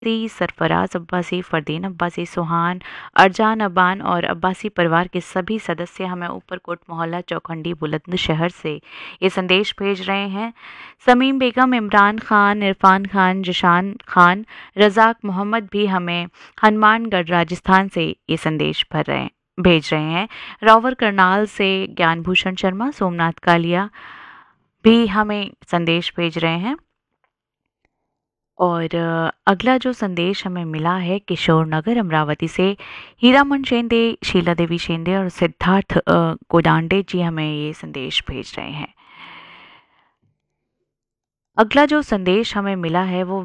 सरफराज अब्बासी, फरदीन अब्बासी, सुहान, अरजान अबान और अब्बासी परिवार के सभी सदस्य हमें ऊपरकोट मोहल्ला चौखंडी बुलंदशहर से ये संदेश भेज रहे हैं। समीम बेगम, इमरान खान, इरफान खान, जिशान खान, रज़ाक मोहम्मद भी हमें हनुमानगढ़ राजस्थान से ये संदेश भेज रहे हैं। रॉवर करनाल से ज्ञानभूषण शर्मा, सोमनाथ कालिया भी हमें संदेश भेज रहे हैं। और अगला जो संदेश हमें मिला है किशोर नगर अमरावती से हीरामन शेंदे, शीला देवी शेंदे और सिद्धार्थ गोदांडे जी हमें ये संदेश भेज रहे हैं। अगला जो संदेश हमें मिला है वो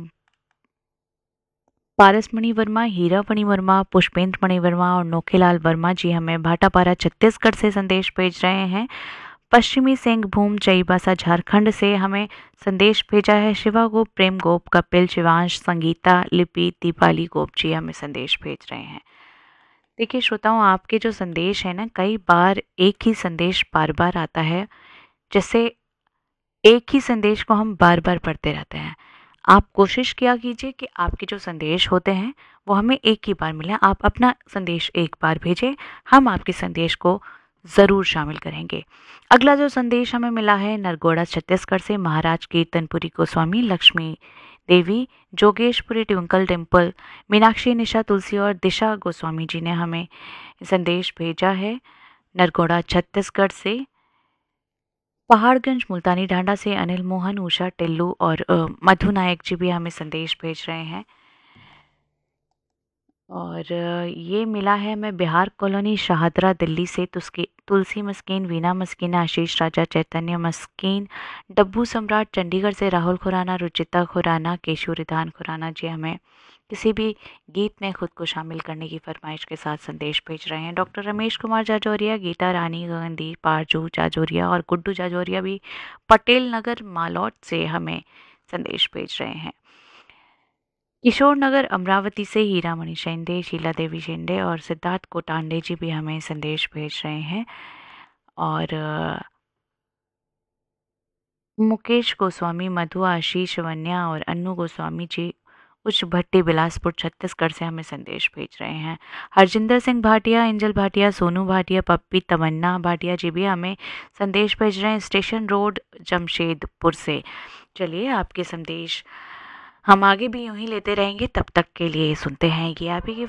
पारस मणि वर्मा, हीरा मणि वर्मा, पुष्पेंद्र मणि वर्मा और नोखेलाल वर्मा जी हमें भाटापारा छत्तीसगढ़ से संदेश भेज रहे हैं। पश्चिमी सिंहभूम चईबासा झारखंड से हमें संदेश भेजा है शिवा गोप, प्रेम गोप, कपिल, शिवांश, संगीता, लिपि, दीपाली गोप जी हमें संदेश भेज रहे हैं। देखिए श्रोताओं, आपके जो संदेश है ना, कई बार एक ही संदेश बार बार आता है, जैसे एक ही संदेश को हम बार बार पढ़ते रहते हैं। आप कोशिश किया कीजिए कि आपके जो संदेश होते हैं वो हमें एक ही बार मिले। आप अपना संदेश एक बार भेजें, हम आपके संदेश को ज़रूर शामिल करेंगे। अगला जो संदेश हमें मिला है नरगोड़ा छत्तीसगढ़ से महाराज कीर्तनपुरी गोस्वामी, लक्ष्मी देवी, जोगेशपुरी ट्विंकल डिम्पल, मीनाक्षी, निशा तुलसी और दिशा गोस्वामी जी ने हमें संदेश भेजा है नरगोड़ा छत्तीसगढ़ से। पहाड़गंज मुल्तानी ढांडा से अनिल मोहन, उषा टिल्लू और मधु नायक जी भी हमें संदेश भेज रहे हैं। और ये मिला है मैं बिहार कॉलोनी शाहदरा दिल्ली से तुलसी मस्कीन, वीना मस्कीन, आशीष राजा, चैतन्य मस्कीन, डब्बू सम्राट चंडीगढ़ से राहुल खुराना, रुचिता खुराना, केशु रिधान खुराना जी हमें किसी भी गीत में खुद को शामिल करने की फरमाइश के साथ संदेश भेज रहे हैं। डॉक्टर रमेश कुमार जाजौरिया, गीता रानी, गगनदीप, आरजू जाजौरिया और गुड्डू जाजौरिया भी पटेल नगर मालौट से हमें संदेश भेज रहे हैं। किशोर नगर अमरावती से हीरामणि शेंडे, शीला देवी शेंडे और सिद्धार्थ कोटांडे जी भी हमें संदेश भेज रहे हैं। और मुकेश गोस्वामी, मधु, आशीष, वन्या और अन्नू गोस्वामी जी उच्च भट्टी बिलासपुर छत्तीसगढ़ से हमें संदेश भेज रहे हैं। हरजिंदर सिंह भाटिया, एंजल भाटिया, सोनू भाटिया, पप्पी, तमन्ना भाटिया जी भी हमें संदेश भेज रहे हैं स्टेशन रोड जमशेदपुर से। चलिए, आपके संदेश हम आगे भी यूं ही लेते रहेंगे। तब तक के लिए सुनते हैं ये आप ही की